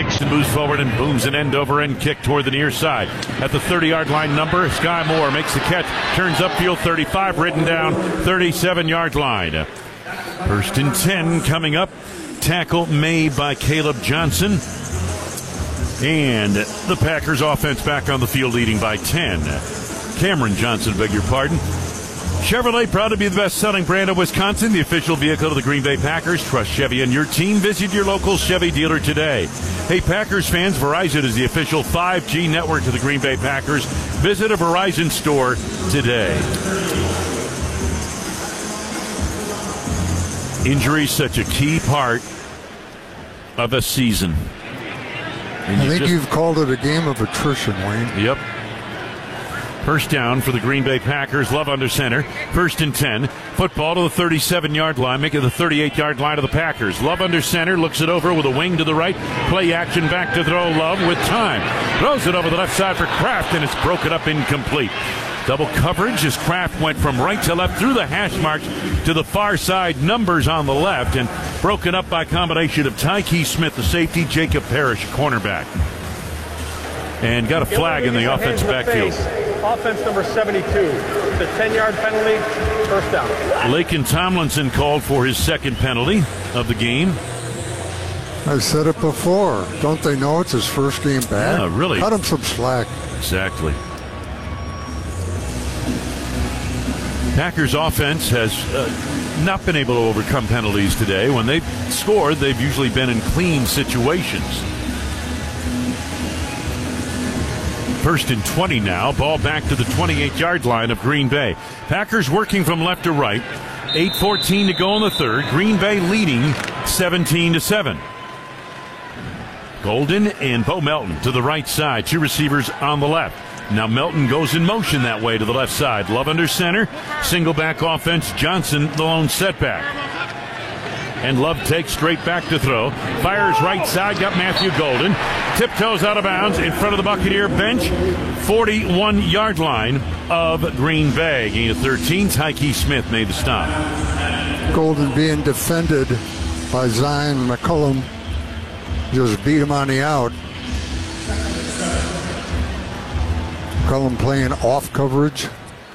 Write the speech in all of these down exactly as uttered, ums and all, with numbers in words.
Dixon moves forward and booms an end-over-end kick toward the near side. At the thirty-yard line number, Sky Moore makes the catch, turns upfield thirty-five, ridden down thirty-seven-yard line. First and ten coming up. Tackle made by Caleb Johnson. And the Packers offense back on the field leading by ten. Cameron Johnson, beg your pardon. Chevrolet, proud to be the best-selling brand of Wisconsin, the official vehicle of the Green Bay Packers. Trust Chevy and your team. Visit your local Chevy dealer today. Hey, Packers fans, Verizon is the official five G network of the Green Bay Packers. Visit a Verizon store today. Injury such a key part of a season. And I you think just, you've called it a game of attrition, Wayne. Yep. First down for the Green Bay Packers. Love under center. First and ten. Football to the thirty-seven-yard line, making the thirty-eight-yard line of the Packers. Love under center. Looks it over with a wing to the right. Play action back to throw. Love with time. Throws it over the left side for Kraft, and it's broken up incomplete. Double coverage as Kraft went from right to left through the hash marks to the far side. Numbers on the left, and broken up by combination of Tyke Smith, the safety, Jacob Parrish, cornerback. And got a flag in the offensive backfield. Offense number seventy-two. It's a ten-yard penalty, first down. Lakin Tomlinson called for his second penalty of the game. I've said it before. Don't they know it's his first game back? Yeah, really. Cut him some slack. Exactly. Packers offense has uh, not been able to overcome penalties today. When they've scored, they've usually been in clean situations. First and twenty now. Ball back to the twenty-eight-yard line of Green Bay. Packers working from left to right. eight fourteen to go in the third. Green Bay leading seventeen to seven. Golden and Bo Melton to the right side. Two receivers on the left. Now Melton goes in motion that way to the left side. Love under center. Single back offense. Johnson the lone setback. And Love takes straight back to throw. Fires right side. Got Matthew Golden. Tiptoes out of bounds in front of the Buccaneer bench. forty-one-yard line of Green Bay. Gain of thirteen. Tyke Smith made the stop. Golden being defended by Zion McCullum. Just beat him on the out. McCullum playing off coverage.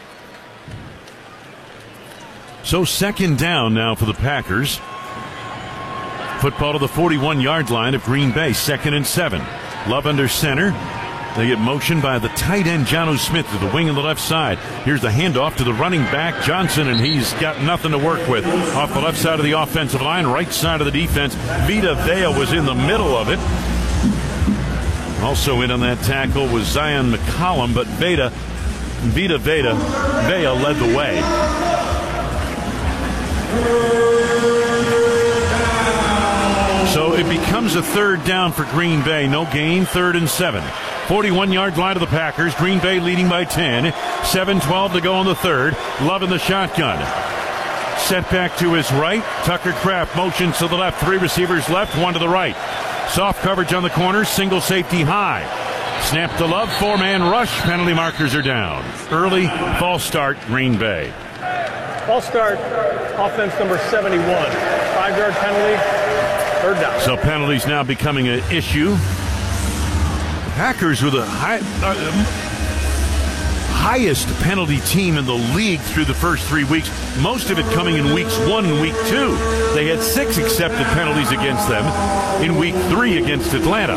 So second down now for the Packers. Football to the forty-one-yard line of Green Bay. Second and seven. Love under center. They get motion by the tight end, Jonnu Smith, to the wing on the left side. Here's the handoff to the running back, Johnson, and he's got nothing to work with. Off the left side of the offensive line, right side of the defense. Vita Vea was in the middle of it. Also in on that tackle was Zion McCollum, but Veda, Vita Veda, Vea led the way. So it becomes a third down for Green Bay. No gain, third and seven. forty-one-yard line of the Packers. Green Bay leading by ten. seven twelve to go in the third. Love in the shotgun. Set back to his right. Tucker Kraft motions to the left. Three receivers left, one to the right. Soft coverage on the corner. Single safety high. Snap to Love. Four-man rush. Penalty markers are down. Early false start, Green Bay. False start, offense number seventy-one. Five-yard penalty. Third down. So penalties now becoming an issue. Packers with the high, uh, highest penalty team in the league through the first three weeks. Most of it coming in weeks one and week two. They had six accepted penalties against them in week three against Atlanta.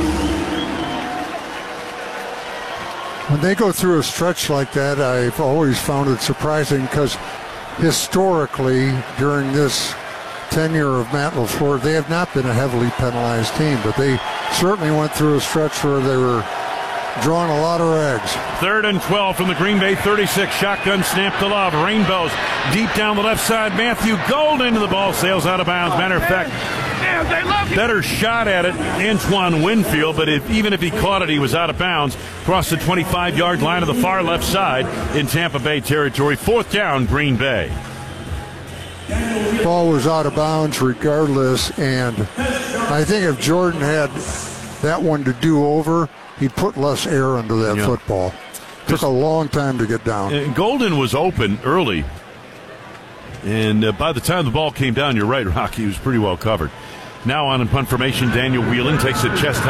When they go through a stretch like that, I've always found it surprising because historically during this tenure of Matt LaFleur, they have not been a heavily penalized team, but they certainly went through a stretch where they were drawing a lot of rags. Third and twelve from the Green Bay thirty-six. Shotgun snap to Love. Rainbows deep down the left side. Matthew Golden, the ball sails out of bounds. Matter of fact, better shot at it, Antoine Winfield, but if, even if he caught it, he was out of bounds. Across the twenty-five-yard line of the far left side in Tampa Bay territory. Fourth down, Green Bay. Ball was out of bounds regardless, and I think if Jordan had that one to do over, he'd put less air into that yeah. football. Took a long time to get down. And Golden was open early, and uh, by the time the ball came down, you're right, Rocky, he was pretty well covered. Now on in punt formation, Daniel Whelan takes a chest